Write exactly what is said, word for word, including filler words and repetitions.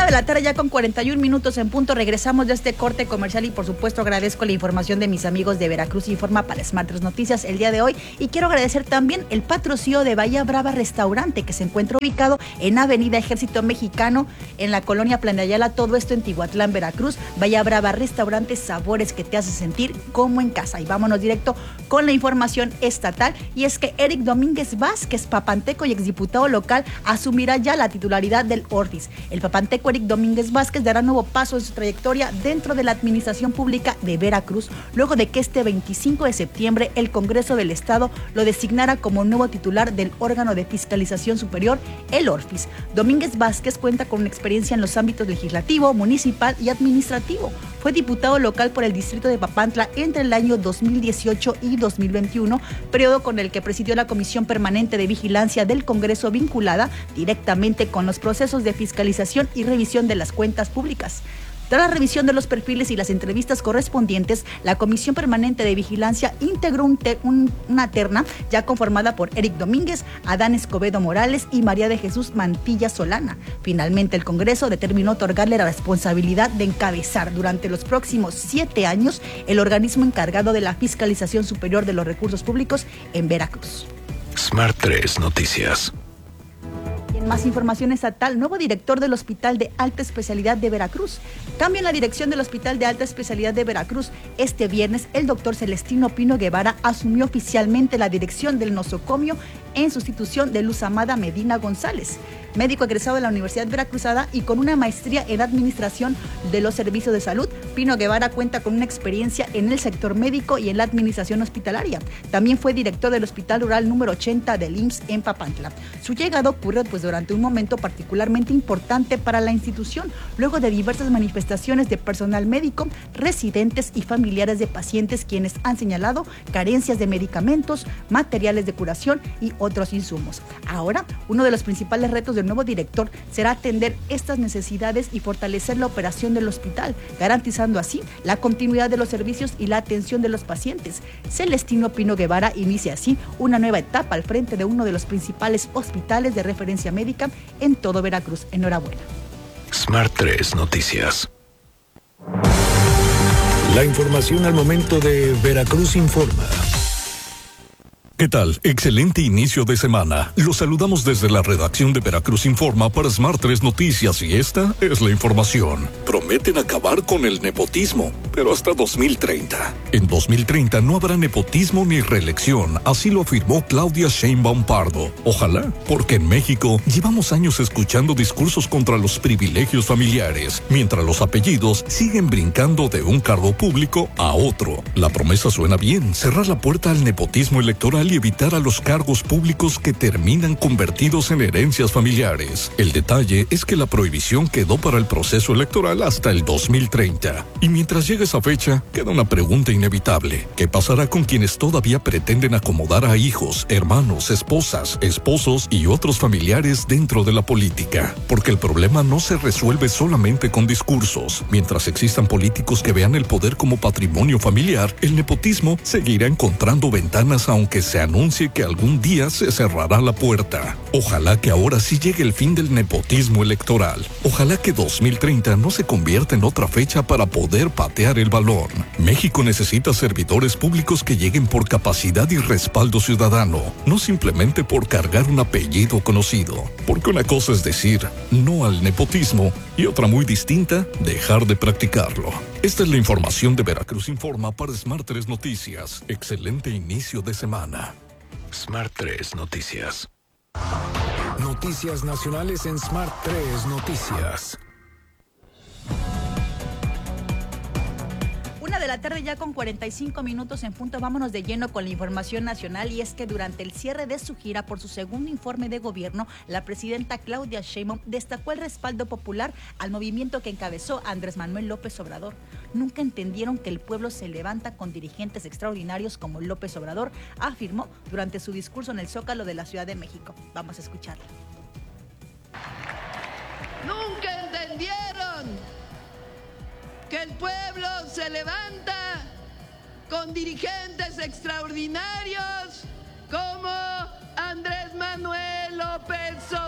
de la tarde ya con cuarenta y un minutos en punto. Regresamos de este corte comercial y por supuesto agradezco la información de mis amigos de Veracruz Informa para Smart tres Noticias el día de hoy, y quiero agradecer también el patrocinio de Bahía Brava Restaurante, que se encuentra ubicado en Avenida Ejército Mexicano en la colonia Plan de Ayala, todo esto en Tihuatlán, Veracruz. Bahía Brava Restaurante, sabores que te hacen sentir como en casa. Y vámonos directo con la información estatal, y es que Eric Domínguez Vázquez, papanteco y exdiputado local, asumirá ya la titularidad del Orfis. El papanteco Eric Domínguez Vázquez dará nuevo paso en su trayectoria dentro de la administración pública de Veracruz, luego de que este veinticinco de septiembre el Congreso del Estado lo designara como nuevo titular del órgano de fiscalización superior, el Orfis. Domínguez Vázquez cuenta con una experiencia en los ámbitos legislativo, municipal y administrativo. Fue diputado local por el distrito de Papantla entre el año dos mil dieciocho y dos mil veintiuno, periodo con el que presidió la Comisión Permanente de Vigilancia del Congreso, vinculada directamente con los procesos de fiscalización y revisión de las cuentas públicas. Tras la revisión de los perfiles y las entrevistas correspondientes, la Comisión Permanente de Vigilancia integró un te, un, una terna ya conformada por Eric Domínguez, Adán Escobedo Morales y María de Jesús Mantilla Solana. Finalmente, el Congreso determinó otorgarle la responsabilidad de encabezar durante los próximos siete años el organismo encargado de la fiscalización superior de los recursos públicos en Veracruz. Smart tres Noticias. En más información estatal, nuevo director del Hospital de Alta Especialidad de Veracruz. Cambio en la dirección del Hospital de Alta Especialidad de Veracruz. Este viernes, el doctor Celestino Pino Guevara asumió oficialmente la dirección del nosocomio en sustitución de Luz Amada Medina González, médico egresado de la Universidad Veracruzana y con una maestría en administración de los servicios de salud. Pino Guevara cuenta con una experiencia en el sector médico y en la administración hospitalaria. También fue director del Hospital Rural número ochenta del I M S S en Papantla. Su llegada ocurre pues durante un momento particularmente importante para la institución, luego de diversas manifestaciones de personal médico, residentes y familiares de pacientes, quienes han señalado carencias de medicamentos, materiales de curación y otros insumos. Ahora, uno de los principales retos del nuevo director será atender estas necesidades y fortalecer la operación del hospital, garantizando así la continuidad de los servicios y la atención de los pacientes. Celestino Pino Guevara inicia así una nueva etapa al frente de uno de los principales hospitales de referencia médica en todo Veracruz. Enhorabuena. Smart tres Noticias. La información al momento de Veracruz Informa. ¿Qué tal? Excelente inicio de semana. Los saludamos desde la redacción de Veracruz Informa para Smart tres Noticias, y esta es la información. Prometen acabar con el nepotismo, pero hasta dos mil treinta. En dos mil treinta no habrá nepotismo ni reelección, así lo afirmó Claudia Sheinbaum Pardo. Ojalá, porque en México llevamos años escuchando discursos contra los privilegios familiares, mientras los apellidos siguen brincando de un cargo público a otro. La promesa suena bien: cerrar la puerta al nepotismo electoral y evitar a los cargos públicos que terminan convertidos en herencias familiares. El detalle es que la prohibición quedó para el proceso electoral hasta el dos mil treinta. Y mientras llega esa fecha, queda una pregunta inevitable: ¿qué pasará con quienes todavía pretenden acomodar a hijos, hermanos, esposas, esposos y otros familiares dentro de la política? Porque el problema no se resuelve solamente con discursos. Mientras existan políticos que vean el poder como patrimonio familiar, el nepotismo seguirá encontrando ventanas, aunque se anuncie que algún día se cerrará la puerta. Ojalá que ahora sí llegue el fin del nepotismo electoral. Ojalá que dos mil treinta no se convierta en otra fecha para poder patear el balón. México necesita servidores públicos que lleguen por capacidad y respaldo ciudadano, no simplemente por cargar un apellido conocido. Porque una cosa es decir no al nepotismo y otra muy distinta, dejar de practicarlo. Esta es la información de Veracruz Informa para Smart tres Noticias. Excelente inicio de semana. Smart tres Noticias. Noticias nacionales en Smart tres Noticias. Una de la tarde ya con cuarenta y cinco minutos en punto. Vámonos de lleno con la información nacional, y es que durante el cierre de su gira por su segundo informe de gobierno, la presidenta Claudia Sheinbaum destacó el respaldo popular al movimiento que encabezó Andrés Manuel López Obrador. Nunca entendieron que el pueblo se levanta con dirigentes extraordinarios como López Obrador, afirmó durante su discurso en el Zócalo de la Ciudad de México. Vamos a escucharlo. Nunca entendieron que el pueblo se levanta con dirigentes extraordinarios como Andrés Manuel López